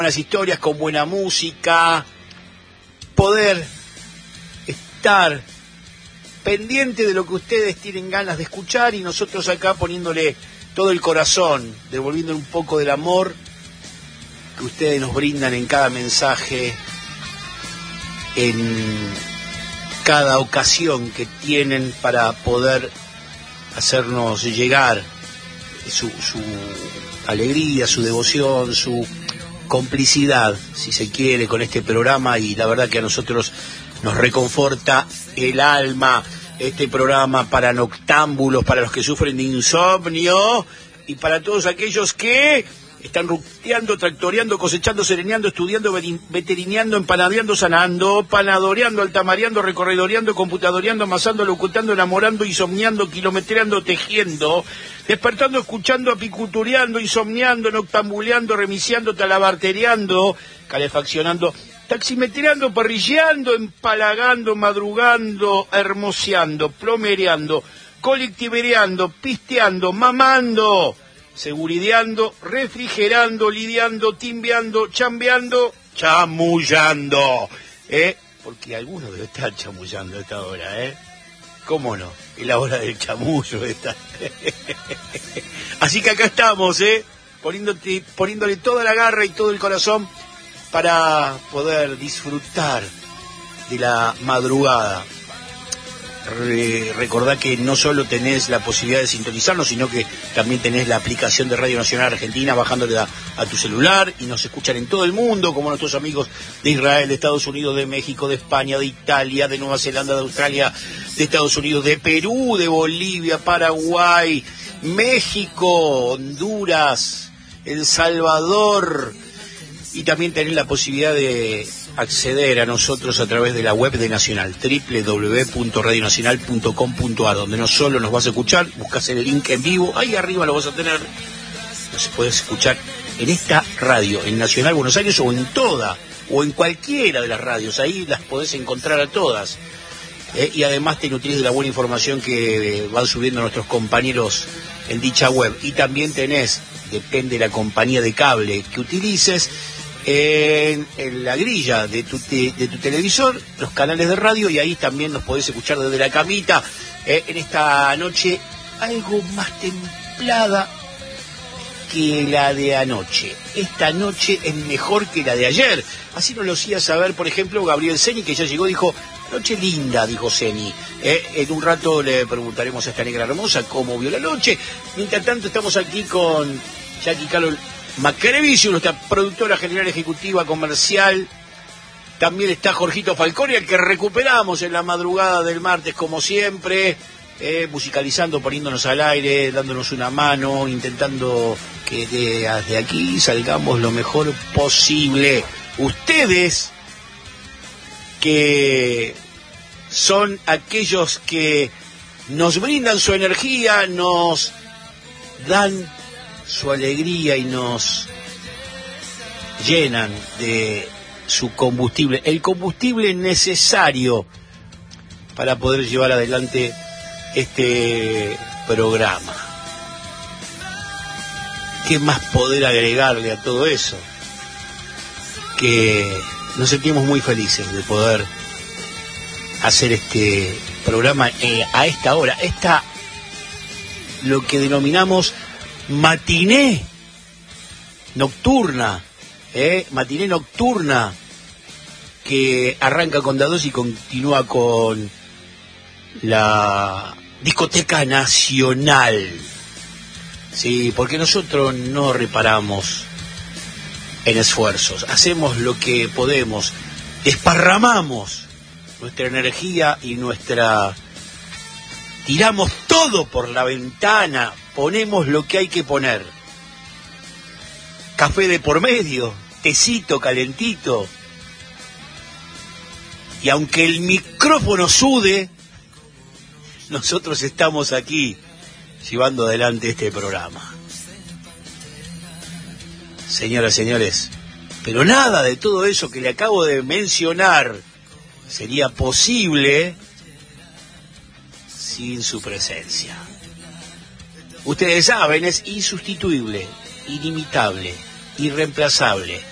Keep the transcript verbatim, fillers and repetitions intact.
buenas historias, con buena música, poder estar pendiente de lo que ustedes tienen ganas de escuchar y nosotros acá poniéndole todo el corazón, devolviendo un poco del amor que ustedes nos brindan en cada mensaje, en cada ocasión que tienen para poder hacernos llegar su, su alegría, su devoción, su complicidad, si se quiere, con este programa, y la verdad que a nosotros nos reconforta el alma este programa para noctámbulos, para los que sufren de insomnio y para todos aquellos que están ruteando, tractoreando, cosechando, sereneando, estudiando, veterineando, empanadeando, sanando, panadoreando, altamareando, recorredoreando, computadoreando, amasando, locutando, enamorando, insomniando, kilometreando, tejiendo, despertando, escuchando, apicultureando, insomniando, noctambuleando, remiciando, talabartereando, calefaccionando, taximetreando, parrilleando, empalagando, madrugando, hermoseando, plomereando, colectivereando, pisteando, mamando, segurideando, refrigerando, lidiando, timbeando, chambeando, chamullando, ¿eh? Porque algunos debe estar chamullando a esta hora, ¿eh? ¿Cómo no? Es la hora del chamullo esta. Así que acá estamos, ¿eh? Poniéndote, poniéndole toda la garra y todo el corazón para poder disfrutar de la madrugada. Re, recordá que no solo tenés la posibilidad de sintonizarnos, sino que también tenés la aplicación de Radio Nacional Argentina bajándole a, a tu celular, y nos escuchan en todo el mundo, como nuestros amigos de Israel, de Estados Unidos, de México, de España, de Italia, de Nueva Zelanda, de Australia, de Estados Unidos, de Perú, de Bolivia, Paraguay, México, Honduras, El Salvador, y también tenés la posibilidad de acceder a nosotros a través de la web de Nacional, doble u doble u doble u punto radio nacional punto com punto a r, donde no solo nos vas a escuchar, buscas el link en vivo, ahí arriba lo vas a tener, nos puedes escuchar en esta radio, en Nacional Buenos Aires, o en toda, o en cualquiera de las radios, ahí las podés encontrar a todas, eh, y además te nutrís de la buena información que eh, van subiendo nuestros compañeros en dicha web, y también tenés, depende de la compañía de cable que utilices, En, en la grilla de tu, te, de tu televisor, los canales de radio, y ahí también nos podés escuchar desde la camita, eh, en esta noche algo más templada que la de anoche. Esta noche es mejor que la de ayer, así nos lo hacía saber, por ejemplo, Gabriel Seni, que ya llegó, dijo, noche linda, dijo Seni. Eh, en un rato le preguntaremos a esta negra hermosa cómo vio la noche. Mientras tanto estamos aquí con Jackie Carol Macrevicio, nuestra productora general ejecutiva comercial. También está Jorgito Falcone, al que recuperamos en la madrugada del martes, como siempre, eh, musicalizando, poniéndonos al aire, dándonos una mano, intentando que desde aquí salgamos lo mejor posible. Ustedes, que son aquellos que nos brindan su energía, nos dan su alegría y nos llenan de su combustible, el combustible necesario para poder llevar adelante este programa. ¿Qué más poder agregarle a todo eso? Que nos sentimos muy felices de poder hacer este programa eh, a esta hora, esta, lo que denominamos matiné nocturna, eh, matiné nocturna, que arranca con Dados y continúa con la discoteca nacional, sí, porque nosotros no reparamos en esfuerzos, hacemos lo que podemos, desparramamos nuestra energía y nuestra, tiramos todo por la ventana, ponemos lo que hay que poner, café de por medio, tecito calentito, y aunque el micrófono sude, nosotros estamos aquí llevando adelante este programa. Señoras y señores, pero nada de todo eso que le acabo de mencionar sería posible sin su presencia. Ustedes saben, es insustituible, inimitable, irreemplazable,